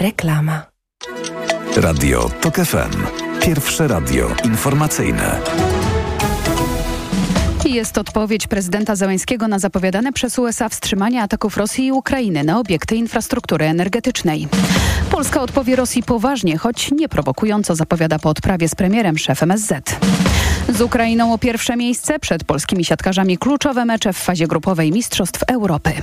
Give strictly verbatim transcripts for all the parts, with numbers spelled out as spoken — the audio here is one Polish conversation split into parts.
Reklama. Radio Tok F M. Pierwsze radio informacyjne. Jest odpowiedź prezydenta Zełenskiego na zapowiadane przez U S A wstrzymanie ataków Rosji i Ukrainy na obiekty infrastruktury energetycznej. Polska odpowie Rosji poważnie, choć nie prowokująco, zapowiada po odprawie z premierem szef M S Z. Z Ukrainą o pierwsze miejsce przed polskimi siatkarzami kluczowe mecze w fazie grupowej Mistrzostw Europy.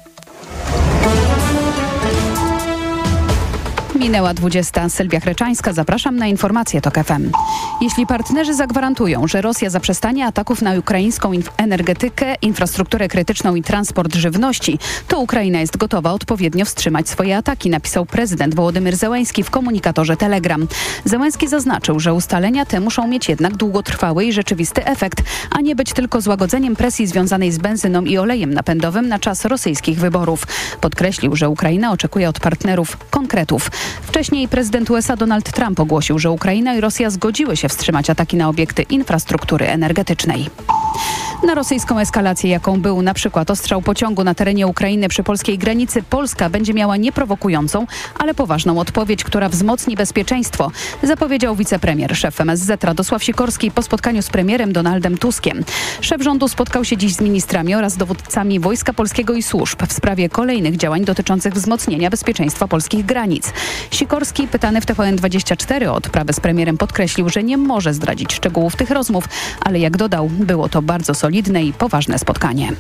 Minęła dwudziesta. Sylwia Chreczańska. Zapraszam na informacje Tok F M. Jeśli partnerzy zagwarantują, że Rosja zaprzestanie ataków na ukraińską inf- energetykę, infrastrukturę krytyczną i transport żywności, to Ukraina jest gotowa odpowiednio wstrzymać swoje ataki, napisał prezydent Wołodymyr Zełenski w komunikatorze Telegram. Zełenski zaznaczył, że ustalenia te muszą mieć jednak długotrwały i rzeczywisty efekt, a nie być tylko złagodzeniem presji związanej z benzyną i olejem napędowym na czas rosyjskich wyborów. Podkreślił, że Ukraina oczekuje od partnerów konkretów. Wcześniej prezydent U S A Donald Trump ogłosił, że Ukraina i Rosja zgodziły się wstrzymać ataki na obiekty infrastruktury energetycznej. Na rosyjską eskalację, jaką był na przykład ostrzał pociągu na terenie Ukrainy przy polskiej granicy, Polska będzie miała nieprowokującą, ale poważną odpowiedź, która wzmocni bezpieczeństwo, zapowiedział wicepremier, szef M S Z Radosław Sikorski po spotkaniu z premierem Donaldem Tuskiem. Szef rządu spotkał się dziś z ministrami oraz dowódcami Wojska Polskiego i służb w sprawie kolejnych działań dotyczących wzmocnienia bezpieczeństwa polskich granic. Sikorski, pytany w T V N dwadzieścia cztery o odprawę z premierem, podkreślił, że nie może zdradzić szczegółów tych rozmów, ale jak dodał, było to bardzo solidne i poważne spotkanie.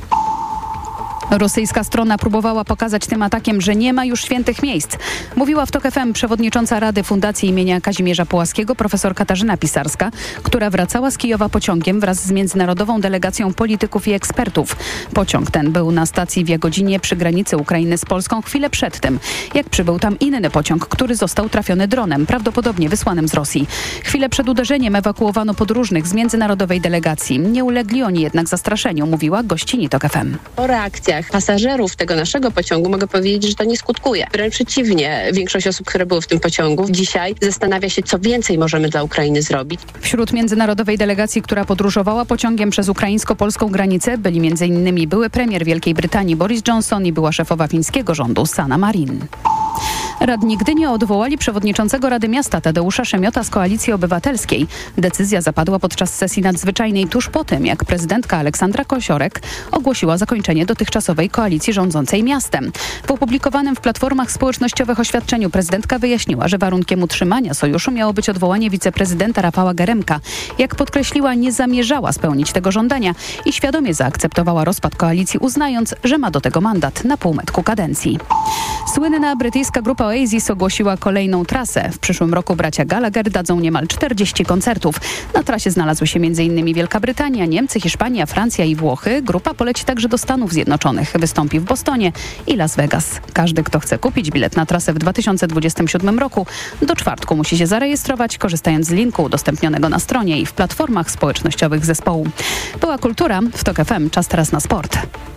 Rosyjska strona próbowała pokazać tym atakiem, że nie ma już świętych miejsc. Mówiła w Tok F M przewodnicząca Rady Fundacji imienia Kazimierza Pułaskiego profesor Katarzyna Pisarska, która wracała z Kijowa pociągiem wraz z międzynarodową delegacją polityków i ekspertów. Pociąg ten był na stacji w Jagodzinie przy granicy Ukrainy z Polską chwilę przed tym, jak przybył tam inny pociąg, który został trafiony dronem, prawdopodobnie wysłanym z Rosji. Chwilę przed uderzeniem ewakuowano podróżnych z międzynarodowej delegacji. Nie ulegli oni jednak zastraszeniu, mówiła gościni Tok F M. O reakcjach pasażerów tego naszego pociągu mogę powiedzieć, że to nie skutkuje. Wręcz przeciwnie, większość osób, które były w tym pociągu dzisiaj zastanawia się, co więcej możemy dla Ukrainy zrobić. Wśród międzynarodowej delegacji, która podróżowała pociągiem przez ukraińsko-polską granicę, byli między innymi były premier Wielkiej Brytanii Boris Johnson i była szefowa fińskiego rządu Sanna Marin. Radni Gdyni odwołali przewodniczącego Rady Miasta Tadeusza Szemiota z Koalicji Obywatelskiej. Decyzja zapadła podczas sesji nadzwyczajnej tuż po tym, jak prezydentka Aleksandra Kosiorek ogłosiła zakończenie dotychczasowej koalicji rządzącej miastem. W opublikowanym w platformach społecznościowych oświadczeniu prezydentka wyjaśniła, że warunkiem utrzymania sojuszu miało być odwołanie wiceprezydenta Rafała Geremka. Jak podkreśliła, nie zamierzała spełnić tego żądania i świadomie zaakceptowała rozpad koalicji, uznając, że ma do tego mandat na półmetku kadencji. Słynna brytyjska grupa Oasis ogłosiła kolejną trasę. W przyszłym roku bracia Gallagher dadzą niemal czterdzieści koncertów. Na trasie znalazły się między innymi Wielka Brytania, Niemcy, Hiszpania, Francja i Włochy. Grupa poleci także do Stanów Zjednoczonych. Wystąpi w Bostonie i Las Vegas. Każdy, kto chce kupić bilet na trasę w dwa tysiące dwudziestym siódmym roku, do czwartku musi się zarejestrować, korzystając z linku udostępnionego na stronie i w platformach społecznościowych zespołu. Była kultura w Tok F M. Czas teraz na sport.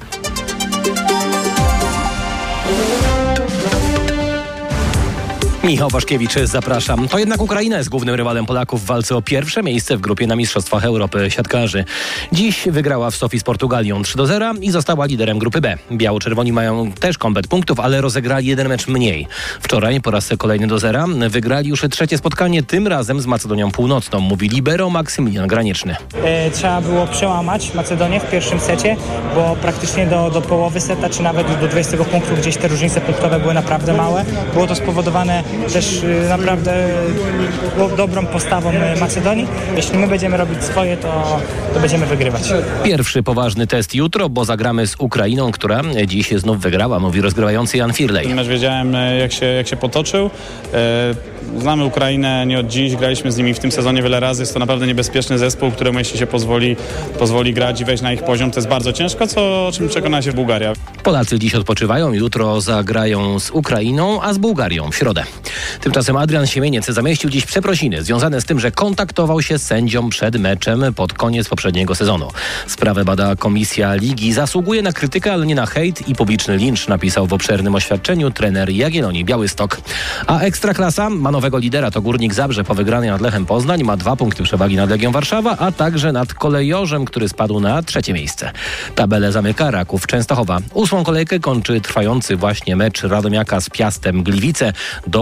Michał Waszkiewicz, zapraszam. To jednak Ukraina jest głównym rywalem Polaków w walce o pierwsze miejsce w grupie na Mistrzostwach Europy siatkarzy. Dziś wygrała w Sofii z Portugalią trzy do zera i została liderem grupy B. Biało-czerwoni mają też komplet punktów, ale rozegrali jeden mecz mniej. Wczoraj po raz kolejny do zera wygrali już trzecie spotkanie, tym razem z Macedonią Północną, mówi libero Maksymilian Granieczny. E, trzeba było przełamać Macedonię w pierwszym secie, bo praktycznie do, do połowy seta, czy nawet do dwudziestego punktu, gdzieś te różnice punktowe były naprawdę małe. Było to spowodowane też y, naprawdę y, dobrą postawą Macedonii. Jeśli my będziemy robić swoje, to, to będziemy wygrywać. Pierwszy poważny test jutro, bo zagramy z Ukrainą, która dziś znów wygrała, mówi rozgrywający Jan Firlej. Ten mecz wiedziałem, jak się, jak się potoczył. Znamy Ukrainę nie od dziś, graliśmy z nimi w tym sezonie wiele razy. Jest to naprawdę niebezpieczny zespół, któremu jeśli się pozwoli, pozwoli grać i wejść na ich poziom, to jest bardzo ciężko, co, o czym przekona się Bułgaria. Polacy dziś odpoczywają, jutro zagrają z Ukrainą, a z Bułgarią w środę. Tymczasem Adrian Siemieniec zamieścił dziś przeprosiny związane z tym, że kontaktował się z sędzią przed meczem pod koniec poprzedniego sezonu. Sprawę bada komisja ligi. Zasługuje na krytykę, ale nie na hejt i publiczny lincz, napisał w obszernym oświadczeniu trener Jagiellonii Białystok. A Ekstraklasa ma nowego lidera, to Górnik Zabrze po wygranej nad Lechem Poznań. Ma dwa punkty przewagi nad Legią Warszawa, a także nad Kolejorzem, który spadł na trzecie miejsce. Tabelę zamyka Raków Częstochowa. Ósmą kolejkę kończy trwający właśnie mecz Radomiaka z Piastem Gliwice. Do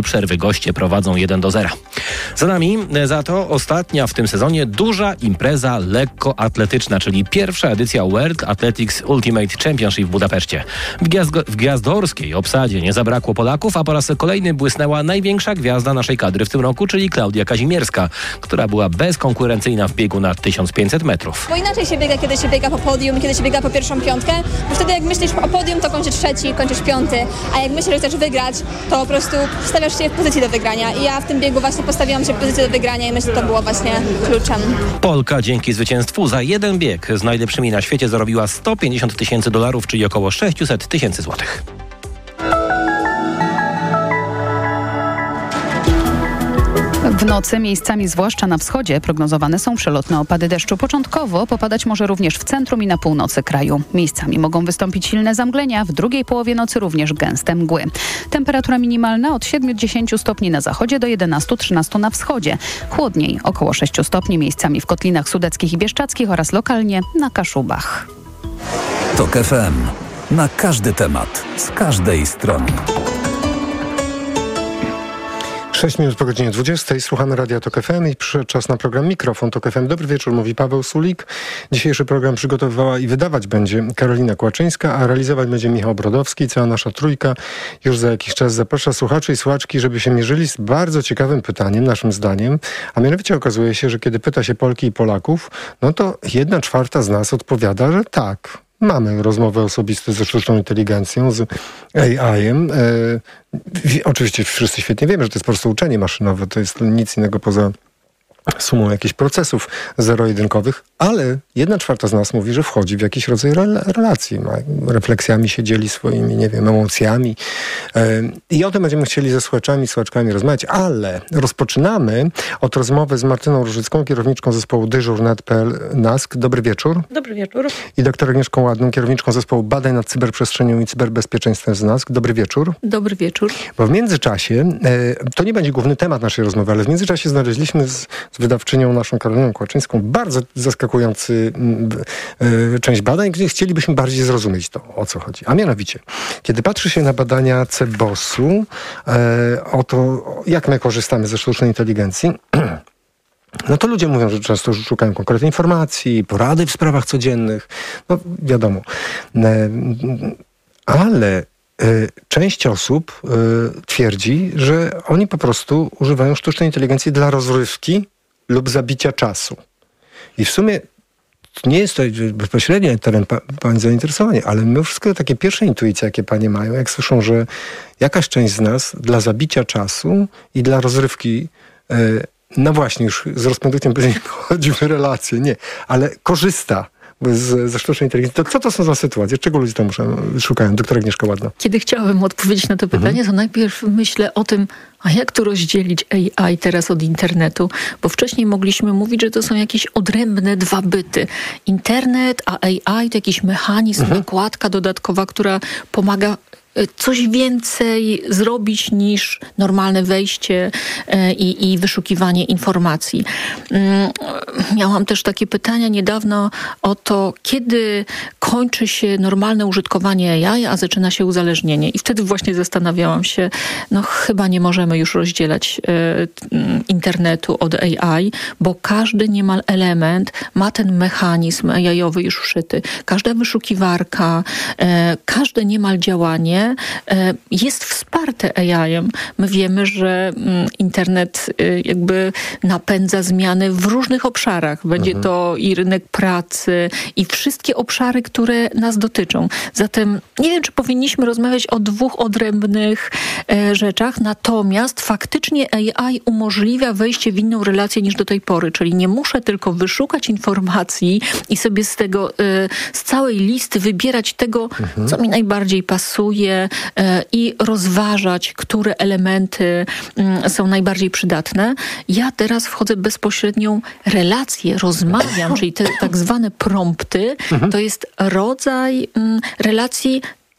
przerwy goście prowadzą jeden do zera. Za nami za to ostatnia w tym sezonie duża impreza lekkoatletyczna, czyli pierwsza edycja World Athletics Ultimate Championship w Budapeszcie. W, gwiazdo- w gwiazdorskiej obsadzie nie zabrakło Polaków, a po raz kolejny błysnęła największa gwiazda naszej kadry w tym roku, czyli Klaudia Kazimierska, która była bezkonkurencyjna w biegu na tysiąc pięćset metrów. Bo inaczej się biega, kiedy się biega po podium, kiedy się biega po pierwszą piątkę, bo wtedy jak myślisz o podium, to kończysz trzeci, kończysz piąty, a jak myślisz, że chcesz wygrać, to po prostu stawiasz się w pozycji do wygrania i ja w tym biegu właśnie postawiłam się w pozycji do wygrania i myślę, że to było właśnie kluczem. Polka dzięki zwycięstwu za jeden bieg z najlepszymi na świecie zarobiła sto pięćdziesiąt tysięcy dolarów, czyli około sześćset tysięcy złotych. W nocy miejscami, zwłaszcza na wschodzie, prognozowane są przelotne opady deszczu. Początkowo popadać może również w centrum i na północy kraju. Miejscami mogą wystąpić silne zamglenia, w drugiej połowie nocy również gęste mgły. Temperatura minimalna od siedmiu do dziesięciu stopni na zachodzie do jedenastu do trzynastu na wschodzie. Chłodniej około sześciu stopni miejscami w Kotlinach Sudeckich i Bieszczadzkich oraz lokalnie na Kaszubach. TOK F M. Na każdy temat, z każdej strony. sześć minut po godzinie dwudziestej. Słuchamy Radia TOK F M i przyszedł czas na program Mikrofon TOK F M. Dobry wieczór, mówi Paweł Sulik. Dzisiejszy program przygotowywała i wydawać będzie Karolina Kłaczyńska, a realizować będzie Michał Brodowski. Cała nasza trójka już za jakiś czas zaprasza słuchaczy i słuchaczki, żeby się mierzyli z bardzo ciekawym pytaniem, naszym zdaniem. A mianowicie okazuje się, że kiedy pyta się Polki i Polaków, no to jedna czwarta z nas odpowiada, że tak. Mamy rozmowę osobiste ze sztuczną inteligencją, z A I-em. E, oczywiście wszyscy świetnie wiemy, że to jest po prostu uczenie maszynowe. To jest nic innego poza sumą jakichś procesów zero-jedynkowych, ale jedna czwarta z nas mówi, że wchodzi w jakiś rodzaj rel- relacji. Refleksjami się dzieli swoimi, nie wiem, emocjami. Yy, I o tym będziemy chcieli ze słuchaczami, słuchaczkami rozmawiać, ale rozpoczynamy od rozmowy z Martyną Różycką, kierowniczką zespołu dyżur kropka net kropka pe el N A S K. Dobry wieczór. Dobry wieczór. I doktor Agnieszką Ładną, kierowniczką zespołu badań nad cyberprzestrzenią i cyberbezpieczeństwem z N A S K. Dobry wieczór. Dobry wieczór. Bo w międzyczasie, yy, to nie będzie główny temat naszej rozmowy, ale w międzyczasie znaleźliśmy z, z wydawczynią naszą Karoliną Kłaczyńską bardzo zaskakujący y, część badań, gdzie chcielibyśmy bardziej zrozumieć to, o co chodzi. A mianowicie, kiedy patrzy się na badania Cebosu, y, o to, jak my korzystamy ze sztucznej inteligencji, no to ludzie mówią, że często szukają konkretnej informacji, porady w sprawach codziennych, no wiadomo. Y, ale część osób y, twierdzi, że oni po prostu używają sztucznej inteligencji dla rozrywki lub zabicia czasu. I w sumie nie jest to bezpośrednio teren pa, pani zainteresowania, ale mimo wszystko takie pierwsze intuicje, jakie panie mają, jak słyszą, że jakaś część z nas dla zabicia czasu i dla rozrywki, y, no właśnie, już z rozpędzeniem nie chodzi w relacje, nie, ale korzysta Z, ze sztucznej inteligencji. To co to są za sytuacje? Czego ludzie tam muszą, szukają? Doktor Agnieszka Ładna. Kiedy chciałabym odpowiedzieć na to pytanie, mhm. to najpierw myślę o tym, a jak tu rozdzielić A I teraz od internetu? Bo wcześniej mogliśmy mówić, że to są jakieś odrębne dwa byty. Internet, a A I to jakiś mechanizm, mhm. nakładka dodatkowa, która pomaga coś więcej zrobić niż normalne wejście i, i wyszukiwanie informacji. Miałam też takie pytania niedawno o to, kiedy kończy się normalne użytkowanie A I, a zaczyna się uzależnienie. I wtedy właśnie zastanawiałam się, no chyba nie możemy już rozdzielać e, internetu od A I, bo każdy niemal element ma ten mechanizm A I-owy już wszyty. Każda wyszukiwarka, e, każde niemal działanie jest wsparte A I-em. My wiemy, że internet jakby napędza zmiany w różnych obszarach. Będzie mhm. to i rynek pracy, i wszystkie obszary, które nas dotyczą. Zatem nie wiem, czy powinniśmy rozmawiać o dwóch odrębnych e, rzeczach, natomiast faktycznie A I umożliwia wejście w inną relację niż do tej pory, czyli nie muszę tylko wyszukać informacji i sobie z tego, e, z całej listy wybierać tego, mhm. co mi najbardziej pasuje, i rozważać, które elementy są najbardziej przydatne. Ja teraz wchodzę w bezpośrednią relację, rozmawiam, czyli te tak zwane prompty, mhm. to jest rodzaj relacji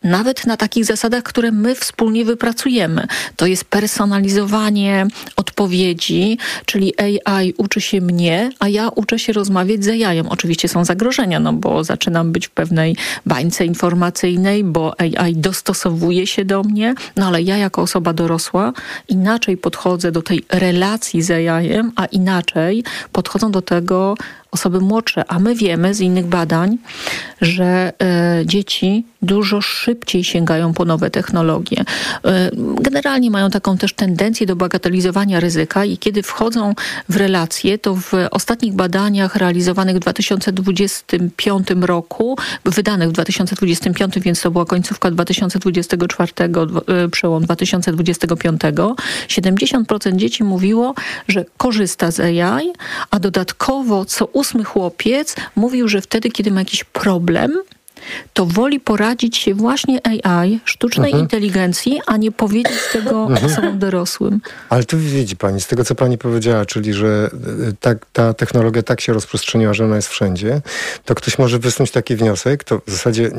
nawet na takich zasadach, które my wspólnie wypracujemy. To jest personalizowanie odpowiedzi, czyli A I uczy się mnie, a ja uczę się rozmawiać z A I-em. Oczywiście są zagrożenia, no bo zaczynam być w pewnej bańce informacyjnej, bo A I dostosowuje się do mnie, no ale ja jako osoba dorosła inaczej podchodzę do tej relacji z A I-em, a inaczej podchodzą do tego osoby młodsze, a my wiemy z innych badań, że e, dzieci dużo szybciej sięgają po nowe technologie. E, generalnie mają taką też tendencję do bagatelizowania ryzyka i kiedy wchodzą w relacje, to w ostatnich badaniach realizowanych w dwa tysiące dwudziestym piątym roku, wydanych w dwa tysiące dwudziestym piątym, więc to była końcówka dwa tysiące dwudziestego czwartego, e, przełom dwa tysiące dwudziestego piątego, siedemdziesiąt procent dzieci mówiło, że korzysta z A I, a dodatkowo co ósmy chłopiec mówił, że wtedy, kiedy ma jakiś problem, to woli poradzić się właśnie A I, sztucznej mhm. inteligencji, a nie powiedzieć tego mhm. osobom dorosłym. Ale tu widzi pani, z tego co pani powiedziała, czyli że tak, ta technologia tak się rozprzestrzeniła, że ona jest wszędzie, to ktoś może wysnuć taki wniosek, to w zasadzie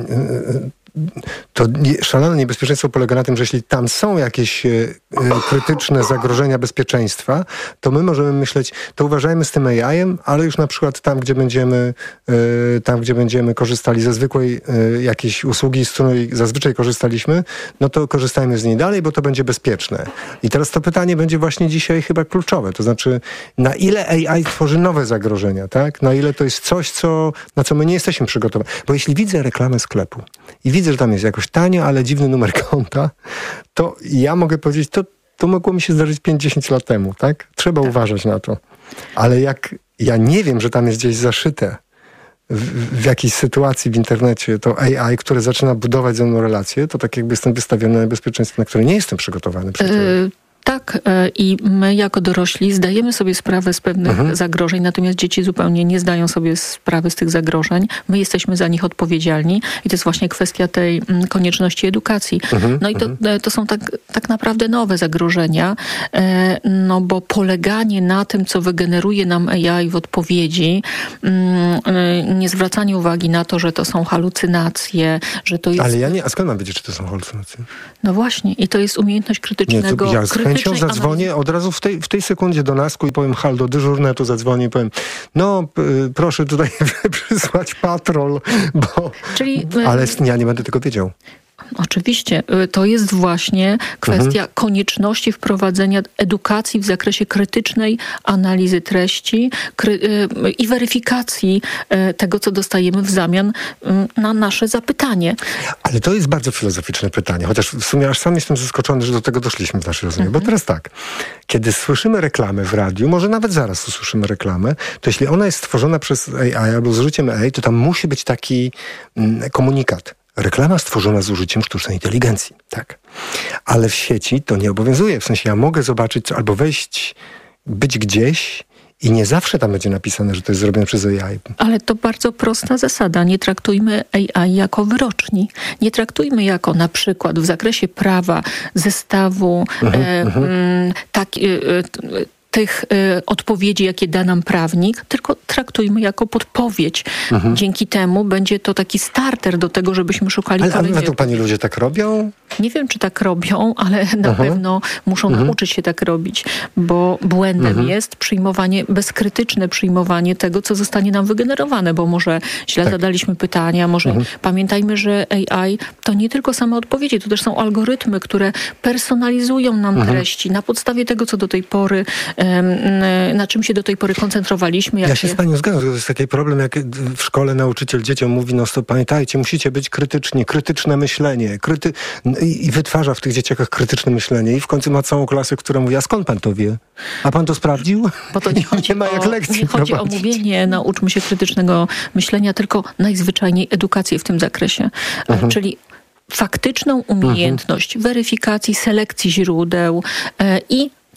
to nie, szalone niebezpieczeństwo polega na tym, że jeśli tam są jakieś e, krytyczne zagrożenia bezpieczeństwa, to my możemy myśleć, to uważajmy z tym A I-em, ale już na przykład tam, gdzie będziemy e, tam, gdzie będziemy korzystali ze zwykłej e, jakiejś usługi, z której zazwyczaj korzystaliśmy, no to korzystajmy z niej dalej, bo to będzie bezpieczne. I teraz to pytanie będzie właśnie dzisiaj chyba kluczowe, to znaczy na ile A I tworzy nowe zagrożenia, tak? Na ile to jest coś, co, na co my nie jesteśmy przygotowani. Bo jeśli widzę reklamę sklepu i widzę, że tam jest jakoś tanio, ale dziwny numer konta, to ja mogę powiedzieć, to, to mogło mi się zdarzyć pięć dziesięć lat temu, tak? Trzeba tak. uważać na to. Ale jak ja nie wiem, że tam jest gdzieś zaszyte w, w jakiejś sytuacji w internecie to A I, które zaczyna budować ze mną relacje, to tak jakby jestem wystawiony na niebezpieczeństwo, na które nie jestem przygotowany. Yy. Tak, i my jako dorośli zdajemy sobie sprawę z pewnych mhm. zagrożeń, natomiast dzieci zupełnie nie zdają sobie sprawy z tych zagrożeń. My jesteśmy za nich odpowiedzialni i to jest właśnie kwestia tej konieczności edukacji. Mhm. No i to, to są tak, tak naprawdę nowe zagrożenia, no bo poleganie na tym, co wygeneruje nam A I w odpowiedzi, nie zwracanie uwagi na to, że to są halucynacje, że to jest... Ale ja nie, a skąd mam wiedzieć, czy to są halucynacje? No właśnie, i to jest umiejętność krytycznego... Nie, to ja chęcią zadzwonię od razu w tej, w tej sekundzie do nasku i powiem hal do dyżurne, to zadzwonię i powiem no y, proszę tutaj przysłać patrol, bo... Czyli, ale ja nie będę tego wiedział. Oczywiście. To jest właśnie kwestia mhm. konieczności wprowadzenia edukacji w zakresie krytycznej analizy treści kry- i weryfikacji tego, co dostajemy w zamian na nasze zapytanie. Ale to jest bardzo filozoficzne pytanie, chociaż w sumie aż sam jestem zaskoczony, że do tego doszliśmy w naszej rozmowie. Mhm. Bo teraz tak, kiedy słyszymy reklamę w radiu, może nawet zaraz usłyszymy reklamę, to jeśli ona jest stworzona przez A I albo z użyciem A I, to tam musi być taki mm, komunikat. Reklama stworzona z użyciem sztucznej inteligencji, tak. Ale w sieci to nie obowiązuje. W sensie ja mogę zobaczyć albo wejść, być gdzieś i nie zawsze tam będzie napisane, że to jest zrobione przez A I. Ale to bardzo prosta zasada. Nie traktujmy A I jako wyroczni. Nie traktujmy jako na przykład w zakresie prawa zestawu mhm, e, mhm. M, tak, e, e, tych y, odpowiedzi, jakie da nam prawnik, tylko traktujmy jako podpowiedź. Mhm. Dzięki temu będzie to taki starter do tego, żebyśmy szukali... Ale, ale według pani ludzie tak robią? Nie wiem, czy tak robią, ale na mhm. pewno muszą mhm. nauczyć się tak robić, bo błędem mhm. jest przyjmowanie, bezkrytyczne przyjmowanie tego, co zostanie nam wygenerowane, bo może źle tak. zadaliśmy pytania, może mhm. pamiętajmy, że A I to nie tylko same odpowiedzi, to też są algorytmy, które personalizują nam mhm. treści na podstawie tego, co do tej pory na czym się do tej pory koncentrowaliśmy. Jak ja się, się z panią zgadzam, to jest taki problem, jak w szkole nauczyciel dzieciom mówi, no stop, pamiętajcie, musicie być krytyczni, krytyczne myślenie, kryty... i wytwarza w tych dzieciakach krytyczne myślenie i w końcu ma całą klasę, która mówi, a skąd pan to wie? A pan to sprawdził? Bo to nie chodzi, nie ma jak o, lekcji nie chodzi o mówienie, nauczmy się krytycznego myślenia, tylko najzwyczajniej edukację w tym zakresie. Mhm. Czyli faktyczną umiejętność mhm. weryfikacji, selekcji źródeł e, i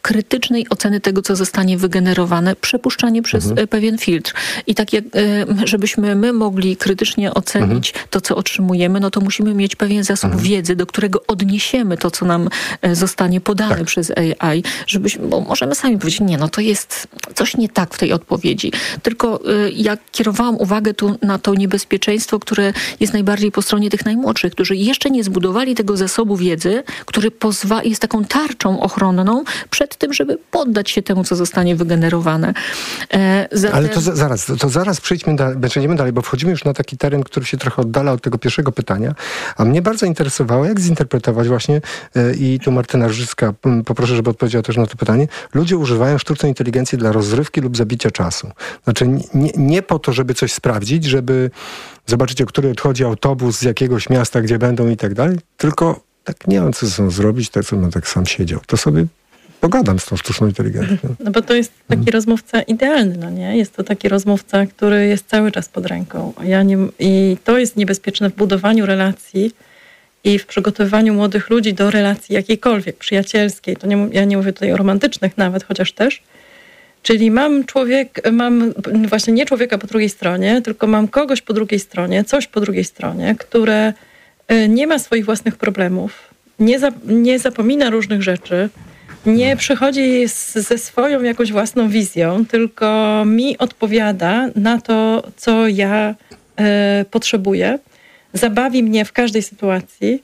krytycznej oceny tego, co zostanie wygenerowane, przepuszczanie przez mhm. pewien filtr. I tak jak, żebyśmy my mogli krytycznie ocenić mhm. to, co otrzymujemy, no to musimy mieć pewien zasób mhm. wiedzy, do którego odniesiemy to, co nam zostanie podane tak. przez A I, żebyśmy, bo możemy sami powiedzieć, nie, no to jest coś nie tak w tej odpowiedzi. Tylko ja kierowałam uwagę tu na to niebezpieczeństwo, które jest najbardziej po stronie tych najmłodszych, którzy jeszcze nie zbudowali tego zasobu wiedzy, który pozwa- jest taką tarczą ochronną przed tym, żeby poddać się temu, co zostanie wygenerowane. E, zatem... Ale to za, zaraz, to, to zaraz przejdźmy dalej, przejdziemy dalej, bo wchodzimy już na taki teren, który się trochę oddala od tego pierwszego pytania, a mnie bardzo interesowało, jak zinterpretować właśnie, e, i tu Martyna Rzycka, poproszę, żeby odpowiedziała też na to pytanie, ludzie używają sztucznej inteligencji dla rozrywki lub zabicia czasu. Znaczy nie, nie po to, żeby coś sprawdzić, żeby zobaczyć, o który odchodzi autobus z jakiegoś miasta, gdzie będą i tak dalej, tylko tak nie mam co ze sobą zrobić, tak co bym tak sam siedział. To sobie pogadam z tą sztuczną inteligencją. No bo to jest taki hmm. rozmówca idealny, no nie? Jest to taki rozmówca, który jest cały czas pod ręką. Ja nie, i to jest niebezpieczne w budowaniu relacji i w przygotowywaniu młodych ludzi do relacji jakiejkolwiek, przyjacielskiej. To nie, ja nie mówię tutaj o romantycznych nawet, chociaż też. Czyli mam człowiek, mam właśnie nie człowieka po drugiej stronie, tylko mam kogoś po drugiej stronie, coś po drugiej stronie, które nie ma swoich własnych problemów, nie, za, nie zapomina różnych rzeczy, nie przychodzi z, ze swoją jakąś własną wizją, tylko mi odpowiada na to, co ja e, potrzebuję, zabawi mnie w każdej sytuacji.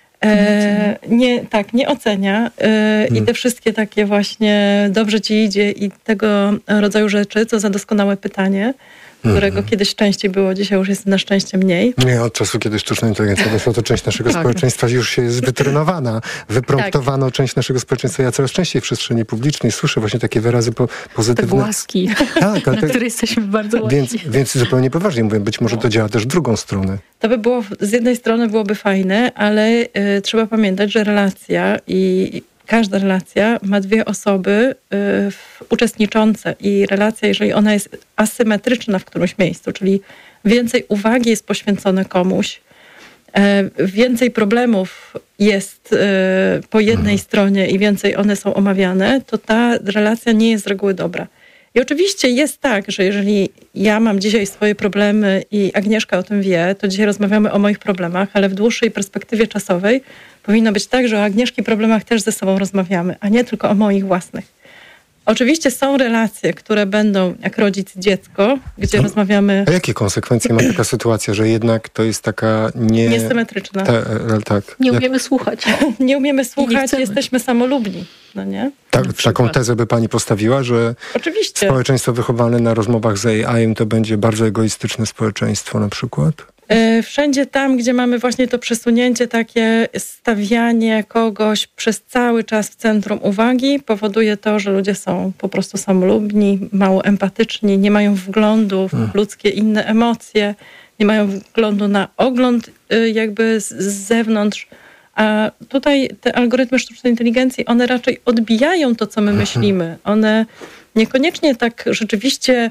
E, nie, tak, nie ocenia e, hmm. i te wszystkie takie właśnie dobrze ci idzie i tego rodzaju rzeczy, co za doskonałe pytanie, którego hmm. kiedyś częściej było, dzisiaj już jest na szczęście mniej. Nie, od czasu, kiedy sztuczna inteligencja weszła, to część naszego tak. społeczeństwa już się jest wytrenowana. Wypromptowano tak. część naszego społeczeństwa. Ja coraz częściej w przestrzeni publicznej słyszę właśnie takie wyrazy po, pozytywne. Te głaski, tak, ale na te... które jesteśmy bardzo łaski. Więc, więc zupełnie poważnie mówię, być może to działa też w drugą stronę. To by było, z jednej strony byłoby fajne, ale y, trzeba pamiętać, że relacja i każda relacja ma dwie osoby y, uczestniczące i relacja, jeżeli ona jest asymetryczna w którymś miejscu, czyli więcej uwagi jest poświęcone komuś, y, więcej problemów jest y, po jednej mhm. stronie i więcej one są omawiane, to ta relacja nie jest z reguły dobra. I oczywiście jest tak, że jeżeli ja mam dzisiaj swoje problemy i Agnieszka o tym wie, to dzisiaj rozmawiamy o moich problemach, ale w dłuższej perspektywie czasowej powinno być tak, że o Agnieszki problemach też ze sobą rozmawiamy, a nie tylko o moich własnych. Oczywiście są relacje, które będą jak rodzic i dziecko, gdzie a, rozmawiamy... A jakie konsekwencje ma taka sytuacja, że jednak to jest taka nie... Niesymetryczna. Ta, tak. Nie umiemy jak... słuchać. Nie umiemy słuchać, nie jesteśmy samolubni. No nie? Tak, taką tezę by pani postawiła, że oczywiście społeczeństwo wychowane na rozmowach z A I to będzie bardzo egoistyczne społeczeństwo na przykład? Wszędzie tam, gdzie mamy właśnie to przesunięcie, takie stawianie kogoś przez cały czas w centrum uwagi, powoduje to, że ludzie są po prostu samolubni, mało empatyczni, nie mają wglądu w ludzkie inne emocje, nie mają wglądu na ogląd jakby z, z zewnątrz. A tutaj te algorytmy sztucznej inteligencji, one raczej odbijają to, co my myślimy. One niekoniecznie tak rzeczywiście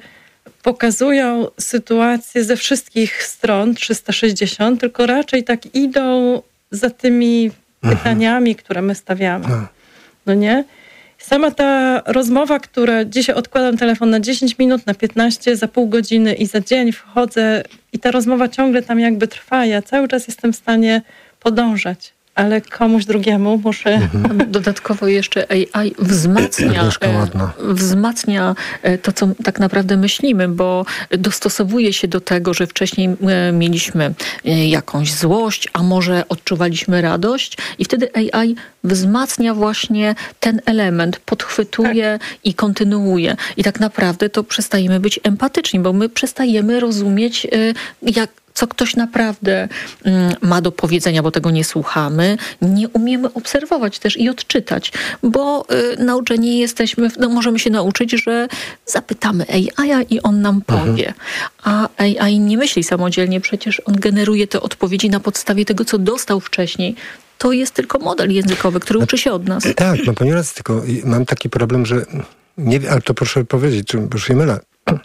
pokazują sytuację ze wszystkich stron trzysta sześćdziesiąt, tylko raczej tak idą za tymi pytaniami, które my stawiamy. No nie? Sama ta rozmowa, która dzisiaj odkładam telefon na dziesięć minut, na piętnaście, za pół godziny i za dzień wchodzę i ta rozmowa ciągle tam jakby trwa. Ja cały czas jestem w stanie podążać, ale komuś drugiemu muszę... Mhm. Dodatkowo jeszcze A I wzmacnia, e, wzmacnia to, co tak naprawdę myślimy, bo dostosowuje się do tego, że wcześniej e, mieliśmy jakąś złość, a może odczuwaliśmy radość i wtedy A I wzmacnia właśnie ten element, podchwytuje tak. i kontynuuje. I tak naprawdę to przestajemy być empatyczni, bo my przestajemy rozumieć, e, jak co ktoś naprawdę mm, ma do powiedzenia, bo tego nie słuchamy. Nie umiemy obserwować też i odczytać, bo y, nauczeni jesteśmy, no, możemy się nauczyć, że zapytamy A I i on nam powie. A A I nie myśli samodzielnie, przecież on generuje te odpowiedzi na podstawie tego, co dostał wcześniej. To jest tylko model językowy, który uczy się od nas. Tak, no pani racja, tylko mam taki problem, że nie wiem, ale to proszę powiedzieć, czy już się mylę.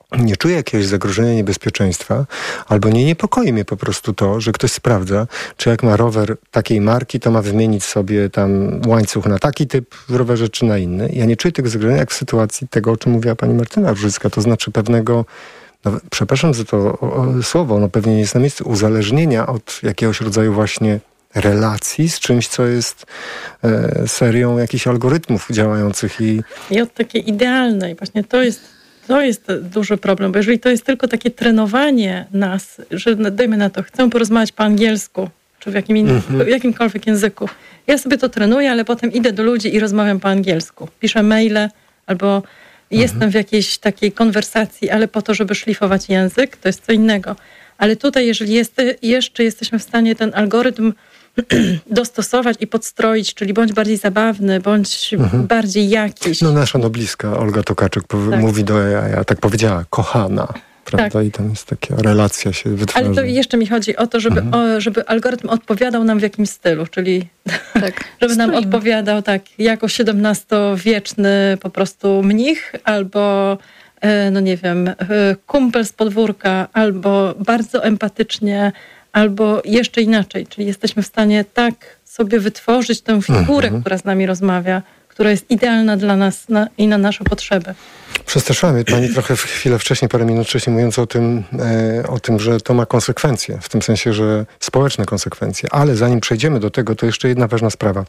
nie czuję jakiegoś zagrożenia, niebezpieczeństwa, albo nie niepokoi mnie po prostu to, że ktoś sprawdza, czy jak ma rower takiej marki, to ma wymienić sobie tam łańcuch na taki typ w rowerze, czy na inny. Ja nie czuję tego zagrożenia jak w sytuacji tego, o czym mówiła pani Martyna Różycka, to znaczy pewnego, no, przepraszam za to o, o, słowo, no pewnie nie jest na miejscu, uzależnienia od jakiegoś rodzaju właśnie relacji z czymś, co jest e, serią jakichś algorytmów działających i... I od takiej idealnej, właśnie to jest To jest duży problem, bo jeżeli to jest tylko takie trenowanie nas, że dajmy na to, chcę porozmawiać po angielsku, czy w, jakim innym, mm-hmm. w jakimkolwiek języku. Ja sobie to trenuję, ale potem idę do ludzi i rozmawiam po angielsku. Piszę maile albo mm-hmm. jestem w jakiejś takiej konwersacji, ale po to, żeby szlifować język, to jest co innego. Ale tutaj, jeżeli jest, jeszcze jesteśmy w stanie ten algorytm dostosować i podstroić, czyli bądź bardziej zabawny, bądź mhm. bardziej jakiś. No nasza nobliska Olga Tokarczuk tak. mówi do A I, a tak powiedziała, kochana. Prawda? Tak. I tam jest taka relacja się wytwarza. Ale to jeszcze mi chodzi o to, żeby, mhm. o, żeby algorytm odpowiadał nam w jakimś stylu, czyli tak. żeby nam odpowiadał tak, jako siedemnastowieczny po prostu mnich, albo no nie wiem, kumpel z podwórka, albo bardzo empatycznie, albo jeszcze inaczej, czyli jesteśmy w stanie tak sobie wytworzyć tę figurę, mhm. która z nami rozmawia, która jest idealna dla nas na, i na nasze potrzeby. Przestraszyła mnie pani trochę w chwilę wcześniej, parę minut wcześniej, mówiąc o tym, e, o tym, że to ma konsekwencje, w tym sensie, że społeczne konsekwencje. Ale zanim przejdziemy do tego, to jeszcze jedna ważna sprawa.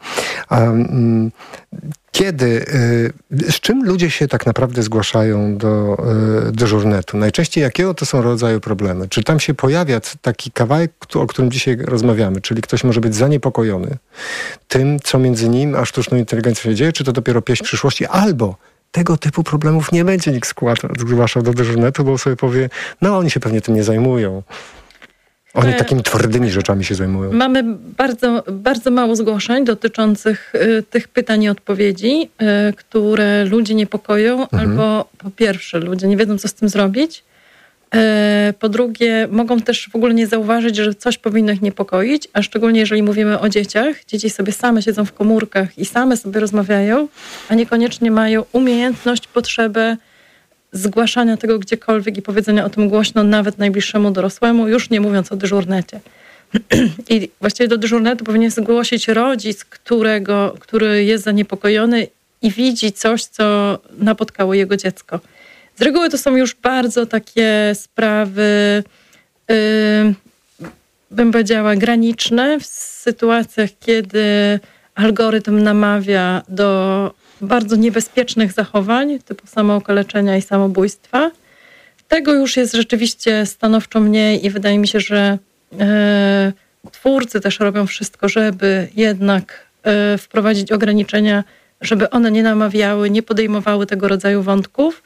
Um, kiedy, e, z czym ludzie się tak naprawdę zgłaszają do e, dyżurnetu? Najczęściej jakiego to są rodzaju problemy? Czy tam się pojawia taki kawałek, o którym dzisiaj rozmawiamy, czyli ktoś może być zaniepokojony tym, co między nim a sztuczną inteligencją się dzieje, czy to dopiero pieśń przyszłości, albo tego typu problemów nie będzie nikt zgłaszał do dyżurnetu, bo sobie powie, no oni się pewnie tym nie zajmują. Oni takimi twardymi rzeczami się zajmują. Mamy bardzo, bardzo mało zgłoszeń dotyczących y, tych pytań i odpowiedzi, y, które ludzi niepokoją, mhm. albo po pierwsze, ludzie nie wiedzą, co z tym zrobić. Y, po drugie, mogą też w ogóle nie zauważyć, że coś powinno ich niepokoić, a szczególnie jeżeli mówimy o dzieciach. Dzieci sobie same siedzą w komórkach i same sobie rozmawiają, a niekoniecznie mają umiejętność, potrzebę zgłaszania tego gdziekolwiek i powiedzenia o tym głośno nawet najbliższemu dorosłemu, już nie mówiąc o dyżurnecie. I właściwie do dyżurnetu powinien zgłosić rodzic, którego, który jest zaniepokojony i widzi coś, co napotkało jego dziecko. Z reguły to są już bardzo takie sprawy, yy, bym powiedziała, graniczne w sytuacjach, kiedy algorytm namawia do bardzo niebezpiecznych zachowań, typu samookaleczenia i samobójstwa. Tego już jest rzeczywiście stanowczo mniej i wydaje mi się, że e, twórcy też robią wszystko, żeby jednak e, wprowadzić ograniczenia, żeby one nie namawiały, nie podejmowały tego rodzaju wątków.